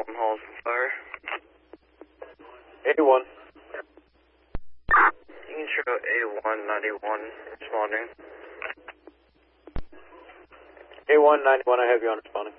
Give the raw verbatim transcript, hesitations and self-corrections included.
one Halls and Fire. eighty-one. You can show A one ninety-one responding. A one ninety-one, I have you on responding.